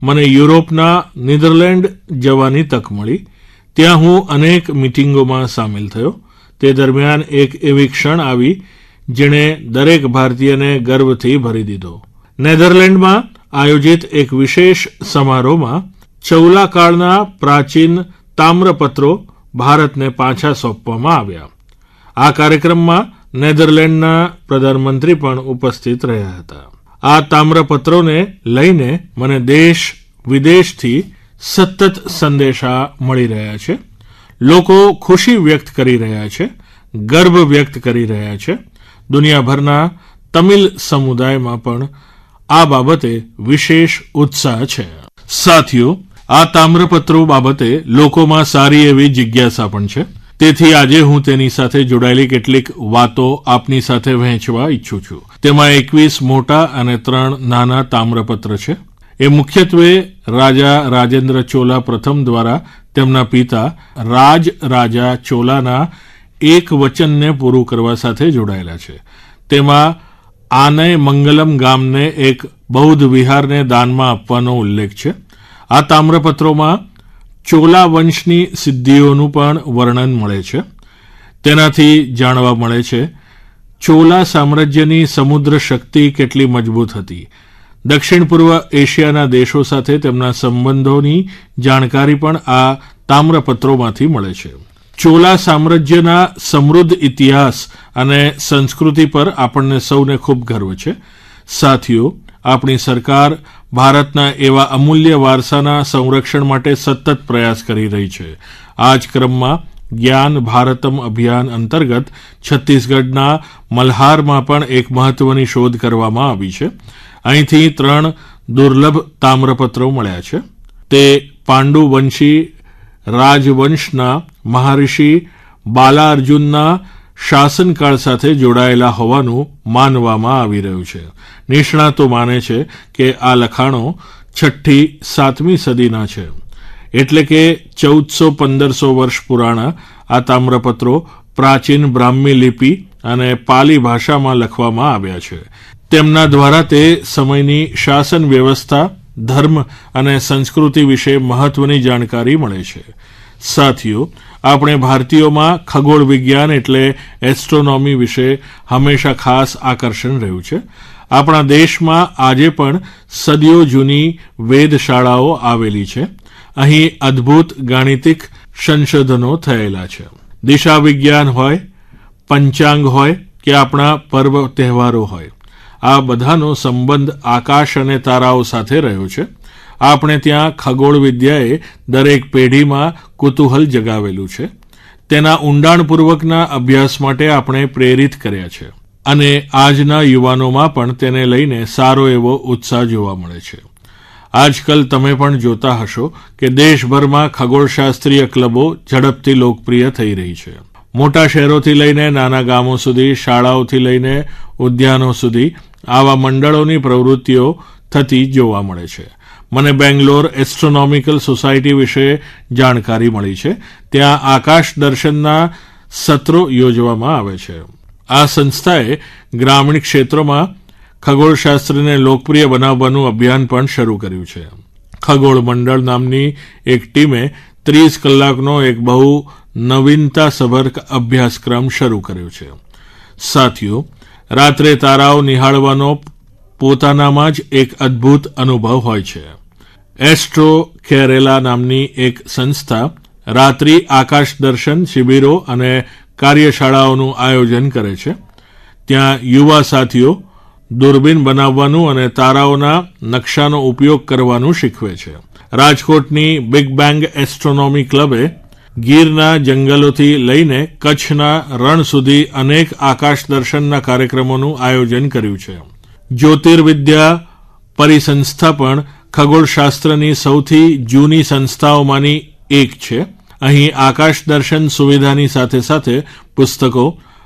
મને યુરોપના નીધરલેન્ડ જવાની તક મળી. ત્યાં હું અનેક મીટિંગોમાં સામેલ થયો. તે દરમિયાન એક એવી ક્ષણ આવી જેણે દરેક ભારતીયને ગર્વથી ભરી દીધો. નેધરલેન્ડમાં આયોજિત એક વિશેષ સમારોહમાં ચૌલા કાળના પ્રાચીન તામ્રપત્રો ભારતને પાછા સોંપવામાં આવ્યા. આ કાર્યક્રમમાં નેધરલેન્ડના પ્રધાનમંત્રી પણ ઉપસ્થિત રહ્યા હતા. આ તામ્રપત્રોને લઈને મને દેશ વિદેશથી સતત સંદેશા મળી રહ્યા છે. લોકો ખુશી વ્યક્ત કરી રહ્યા છે, ગર્વ વ્યક્ત કરી રહ્યા છે. દુનિયાભરના તમિલ સમુદાયમાં પણ આ બાબતે વિશેષ ઉત્સાહ છે. સાથીઓ, આ તામ્રપત્રો બાબતે લોકોમાં સારી એવી જિજ્ઞાસા પણ છે. તેથી આજે હું તેની સાથે જોડાયેલી કેટલીક વાતો આપની સાથે વહેંચવા ઈચ્છું છું. તેમાં 21 મોટા અને 3 નાના તામ્રપત્ર છે. એ મુખ્યત્વે રાજા રાજેન્દ્ર ચોલા પ્રથમ દ્વારા તેમના પિતા રાજ રાજા ચોલાના એક વચનને પૂરું કરવા સાથે જોડાયેલા છે. તેમાં આનય મંગલમ ગામને એક બૌદ્ધ વિહારને દાનમાં આપવાનો ઉલ્લેખ છે. આ તામ્રપત્રોમાં ચોલા વંશની સિદ્ધિઓનું પણ વર્ણન મળે છે. તેનાથી જાણવા મળે છે ચોલા સામ્રાજ્યની સમુદ્ર શક્તિ કેટલી મજબૂત હતી. દક્ષિણ પૂર્વ એશિયાના દેશો સાથે તેમના સંબંધોની જાણકારી પણ આ તામ્રપત્રોમાંથી મળે છે. ચોલા સામ્રાજ્યના સમૃદ્ધ ઇતિહાસ અને સંસ્કૃતિ પર આપણને સૌને ખૂબ ગર્વ છે. સાથીઓ, આપણી સરકાર ભારતના એવા અમૂલ્ય વારસાના સંરક્ષણ માટે સતત પ્રયાસ કરી રહી છે. આ જ ક્રમમાં જ્ઞાન ભારતમ અભિયાન અંતર્ગત છત્તીસગઢના મલ્હારમાં પણ એક મહત્વની શોધ કરવામાં આવી છે. અહીંથી 3 દુર્લભ તામ્રપત્રો મળ્યા છે. તે પાંડુ વંશી રાજવંશના મહારિષિ બાલાર્જુનના શાસનકાળ સાથે જોડાયેલા હોવાનું માનવામાં આવી રહ્યું છે. નિષ્ણાતો માને છે કે આ લખાણો 6ઠ્ઠી 7મી સદીના છે, એટલે કે 1400-1500 વર્ષ પુરાણા. આ તામ્રપત્રો પ્રાચીન બ્રાહ્મી લિપિ અને પાલી ભાષામાં લખવામાં આવ્યા છે. તેમના દ્વારા તે સમયની શાસન વ્યવસ્થા, ધર્મ અને સંસ્કૃતિ વિશે મહત્વની જાણકારી મળે છે. સાથીઓ, આપણે ભારતીયોમાં ખગોળ વિજ્ઞાન એટલે એસ્ટ્રોનોમી વિશે હંમેશા ખાસ આકર્ષણ રહ્યું છે. આપણા દેશમાં આજે પણ સદીઓ જૂની વેધશાળાઓ આવેલી છે. અહીં અદ્ભુત ગાણિતિક સંશોધનો થયેલા છે. દિશા વિજ્ઞાન હોય, પંચાંગ હોય કે આપણા પર્વ તહેવારો હોય, આ બધાનો સંબંધ આકાશ અને તારાઓ સાથે રહ્યો છે. આપણે ત્યાં ખગોળ વિદ્યાએ દરેક પેઢીમાં કુતૂહલ જગાવેલું છે. તેના ઊંડાણપૂર્વકના અભ્યાસ માટે આપણે પ્રેરિત કર્યા છે અને આજના યુવાનોમાં પણ તેને લઈને સારો એવો ઉત્સાહ જોવા મળે છે. આજકાલ તમે પણ જોતા હશો કે દેશભરમાં ખગોળશાસ્ત્રીય ક્લબો ઝડપથી લોકપ્રિય થઈ રહી છે. મોટા શહેરોથી લઈને નાના ગામો સુધી, શાળાઓથી લઈને ઉદ્યાનો સુધી આવા મંડળોની પ્રવૃત્તિઓ થતી જોવા મળે છે. મને બેંગ્લોર એસ્ટ્રોનોમિકલ સોસાયટી વિશે જાણકારી મળી છે. ત્યાં આકાશ દર્શનના સત્રો યોજવામાં આવે છે. આ સંસ્થાએ ગ્રામીણ ક્ષેત્રોમાં ખગોળશાસ્ત્રને લોકપ્રિય બનાવવાનું અભિયાન પણ શરૂ કર્યું છે. ખગોળ મંડળ નામની એક ટીમે 30 કલાકનો એક બહુ નવીનતાસભર અભ્યાસક્રમ શરૂ કર્યો છે. સાથીઓ, રાત્રે તારાઓ નિહાળવાનો પોતાનામાં જ એક અદ્ભુત અનુભવ હોય છે. એસ્ટ્રો કેરેલા નામની એક સંસ્થા રાત્રિ આકાશ દર્શન શિબિરો અને કાર્યશાળાઓનું આયોજન કરે છે. ત્યાં યુવા સાથીઓ દૂરબીન બનાવવાનું અને તારાઓના નકશાનો ઉપયોગ કરવાનું શીખવે છે. રાજકોટની બિગ બેંગ એસ્ટ્રોનોમી ક્લબે ગીરના જંગલોથી લઈને કચ્છના રણ સુધી અનેક આકાશ દર્શનના કાર્યક્રમોનું આયોજન કર્યું છે. જ્યોતિર્વિદ્યા પરિસંસ્થા પણ ખગોળશાસ્ત્રની સૌથી જૂની સંસ્થાઓમાંની એક છે. અહીં આકાશ દર્શન સુવિધાની સાથે સાથે પુસ્તકો,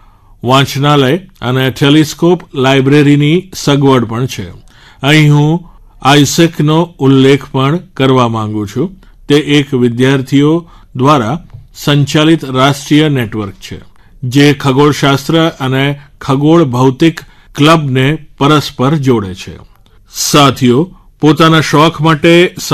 વાંચનાલય અને ટેલિસ્કોપ લાઇબ્રેરીની સગવડ પણ છે. અહીં હું આઇસેકનો ઉલ્લેખ પણ કરવા માંગુ છું. તે એક વિદ્યાર્થીઓ દ્વારા સંચાલિત રાષ્ટ્રીય નેટવર્ક છે જે ખગોળશાસ્ત્ર અને ખગોળ ભૌતિક ક્લબને પરસ્પર જોડે છે. સાથીઓ, પોતાના શોખ માટે